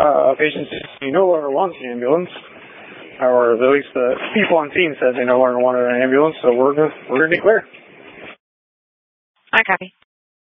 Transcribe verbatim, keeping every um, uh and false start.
uh, patient says he no longer wants the ambulance, or at least the people on scene said they no longer wanted an ambulance, so we're gonna, we're gonna be clear. I copy.